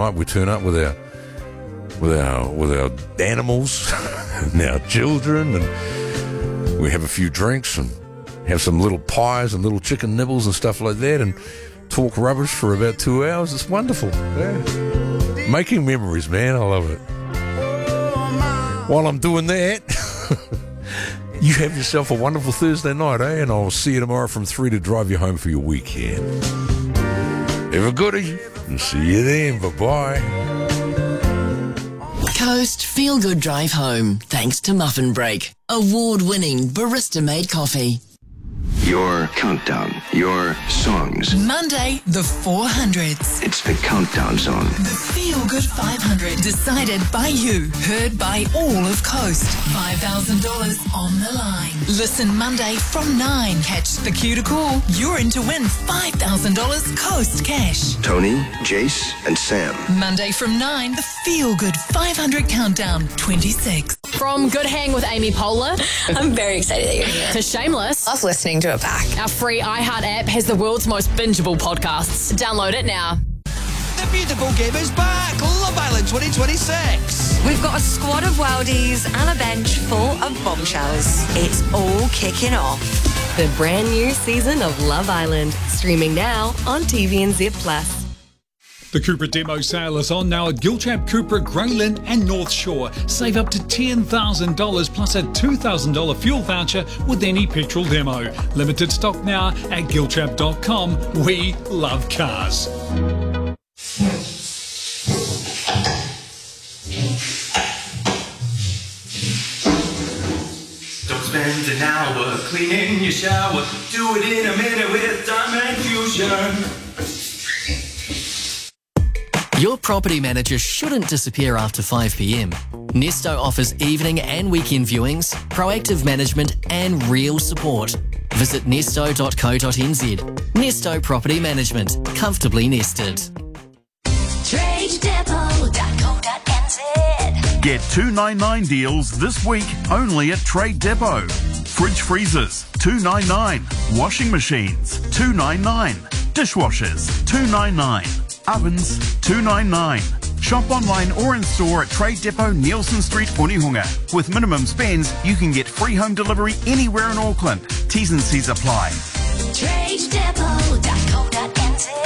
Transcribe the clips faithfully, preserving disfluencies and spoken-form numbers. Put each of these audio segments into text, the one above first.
night we turn up with our with our with our animals and our children, and we have a few drinks and have some little pies and little chicken nibbles and stuff like that, and talk rubbish for about two hours. It's wonderful. Yeah. Making memories, man. I love it. While I'm doing that, you have yourself a wonderful Thursday night, eh? And I'll see you tomorrow from three to drive you home for your weekend. Have a goodie, and see you then. Bye-bye. Coast Feel Good Drive Home, thanks to Muffin Break. Award-winning barista-made coffee. Your countdown, your songs. Monday, the four hundreds. It's the countdown song. The Feel Good five hundred. Decided by you, heard by all of Coast. five thousand dollars on the line. Listen Monday from nine. Catch the cue to call. You're in to win five thousand dollars Coast cash. Tony, Jace, and Sam. Monday from nine, the Feel Good five hundred Countdown twenty-six. From Good Hang with Amy Poehler. I'm very excited that you're here. To Shameless. Love listening to it back. Our free iHeart app has the world's most bingeable podcasts. Download it now. The beautiful game is back. Love Island twenty twenty-six. We've got a squad of worldies and a bench full of bombshells. It's all kicking off. The brand new season of Love Island, streaming now on T V N Z Plus. The Cupra demo sale is on now at Giltrap, Cupra, Grayling and North Shore. Save up to ten thousand dollars plus a two thousand dollars fuel voucher with any petrol demo. Limited stock now at giltrap dot com. We love cars. Don't spend an hour cleaning your shower. Do it in a minute with Diamond Fusion. Your property manager shouldn't disappear after five p.m. Nesto offers evening and weekend viewings, proactive management and real support. Visit nesto dot co dot n z. Nesto Property Management. Comfortably nested. trade depot dot co dot n z. Get two ninety-nine deals this week only at Trade Depot. Fridge freezers, two ninety-nine. Washing machines, two ninety-nine. Dishwashers, two ninety-nine. Ovens, two ninety-nine. Shop online or in store at Trade Depot, Nielsen Street, Onehunga. With minimum spends, you can get free home delivery anywhere in Auckland. T's and C's apply. trade depot dot co dot n z.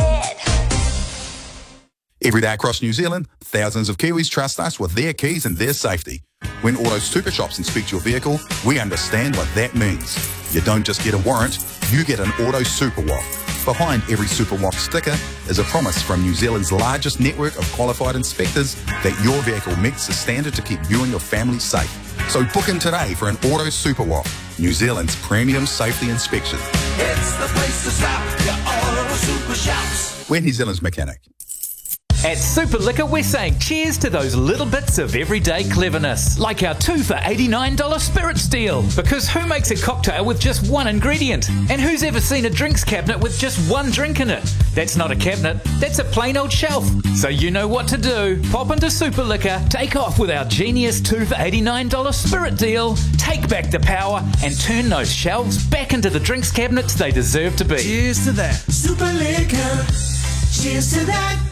Every day across New Zealand, thousands of Kiwis trust us with their keys and their safety. When Auto Super Shops inspect your vehicle, we understand what that means. You don't just get a warrant, you get an Auto Super Walk. Behind every Super Walk sticker is a promise from New Zealand's largest network of qualified inspectors that your vehicle meets the standard to keep you and your family safe. So book in today for an Auto Super Walk, New Zealand's premium safety inspection. It's the place to stop. Your Auto Super Shops. We're New Zealand's mechanic. At Super Liquor, we're saying cheers to those little bits of everyday cleverness, like our two for eighty-nine dollars spirits deal. Because who makes a cocktail with just one ingredient? And who's ever seen a drinks cabinet with just one drink in it? That's not a cabinet, that's a plain old shelf. So you know what to do. Pop into Super Liquor, take off with our genius two for eighty-nine dollars spirit deal, take back the power, and turn those shelves back into the drinks cabinets they deserve to be. Cheers to that. Super Liquor. Cheers to that.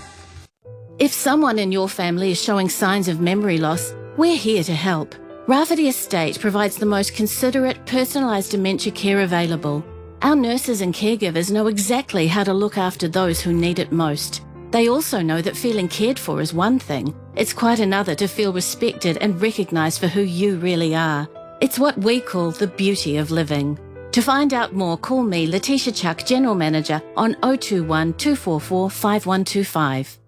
If someone in your family is showing signs of memory loss, we're here to help. Rafferty Estate provides the most considerate, personalised dementia care available. Our nurses and caregivers know exactly how to look after those who need it most. They also know that feeling cared for is one thing. It's quite another to feel respected and recognised for who you really are. It's what we call the beauty of living. To find out more, call me, Letitia Chuck, General Manager, on oh two one, two four four, five one two five.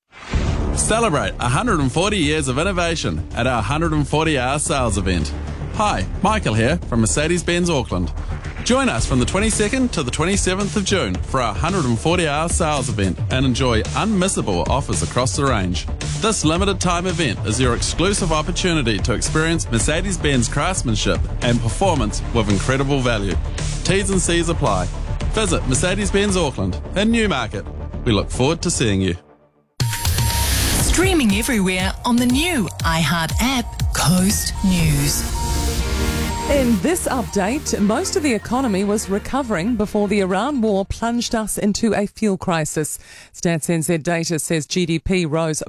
Celebrate one hundred forty years of innovation at our one hundred forty hour sales event. Hi, Michael here from Mercedes-Benz Auckland. Join us from the twenty-second to the twenty-seventh of June for our one hundred forty hour sales event and enjoy unmissable offers across the range. This limited time event is your exclusive opportunity to experience Mercedes-Benz craftsmanship and performance with incredible value. T's and C's apply. Visit Mercedes-Benz Auckland in Newmarket. We look forward to seeing you. Streaming everywhere on the new iHeart app, Coast News. In this update, most of the economy was recovering before the Iran war plunged us into a fuel crisis. Stats N Z data says G D P rose